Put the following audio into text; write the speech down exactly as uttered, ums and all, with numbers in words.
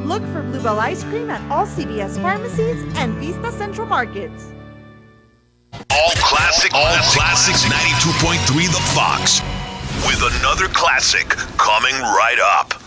Look for Bluebell ice cream at all C V S pharmacies and Vista Central markets. All classic, all classics ninety-two point three The Fox. With another classic coming right up.